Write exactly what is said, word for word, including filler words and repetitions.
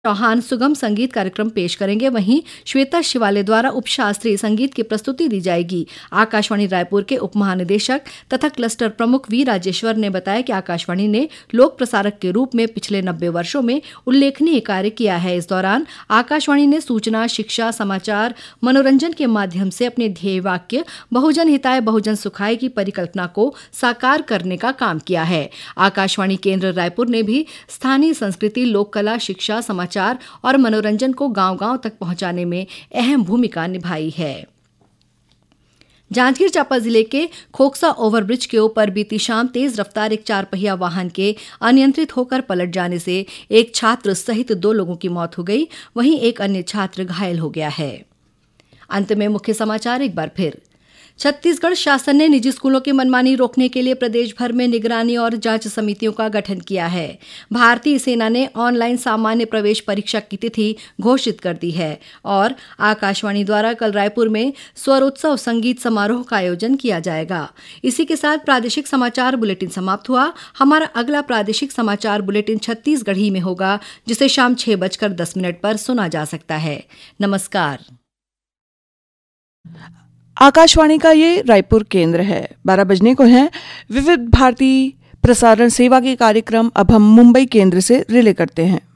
चौहान सुगम संगीत कार्यक्रम पेश करेंगे। वहीं श्वेता शिवाले द्वारा उपशास्त्रीय संगीत की प्रस्तुति दी जाएगी। आकाशवाणी रायपुर के उप महानिदेशक तथा क्लस्टर प्रमुख वी राजेश्वर ने बताया कि आकाशवाणी ने लोक प्रसारक के रूप में पिछले नब्बे वर्षों में उल्लेखनीय कार्य किया है। इस दौरान आकाशवाणी ने सूचना, शिक्षा, समाचार, मनोरंजन के माध्यम से अपने ध्येय वाक्य बहुजन हिताय बहुजन सुखाय की परिकल्पना को साकार करने का काम किया है। आकाशवाणी केंद्र रायपुर ने भी स्थानीय संस्कृति, लोक कला, शिक्षा, समाचार और मनोरंजन को गांव-गांव तक पहुंचाने में अहम भूमिका निभाई है। जांजगीर चांपा जिले के खोकसा ओवरब्रिज के ऊपर बीती शाम तेज रफ्तार एक चार पहिया वाहन के अनियंत्रित होकर पलट जाने से एक छात्र सहित दो लोगों की मौत हो गई, वहीं एक अन्य छात्र घायल हो गया है। अंत में मुख्य समाचार एक बार फिर। छत्तीसगढ़ शासन ने निजी स्कूलों की मनमानी रोकने के लिए प्रदेश भर में निगरानी और जांच समितियों का गठन किया है। भारतीय सेना ने ऑनलाइन सामान्य प्रवेश परीक्षा की तिथि घोषित कर दी है और आकाशवाणी द्वारा कल रायपुर में स्वरोत्सव संगीत समारोह का आयोजन किया जाएगा। इसी के साथ प्रादेशिक समाचार बुलेटिन समाप्त हुआ। हमारा अगला प्रादेशिक समाचार बुलेटिन छत्तीसगढ़ी में होगा, जिसे शाम छह बजकर दस मिनट पर सुना जा सकता है। नमस्कार। आकाशवाणी का ये रायपुर केंद्र है। बारह बजने को है। विविध भारती प्रसारण सेवा के कार्यक्रम अब हम मुंबई केंद्र से रिले करते हैं।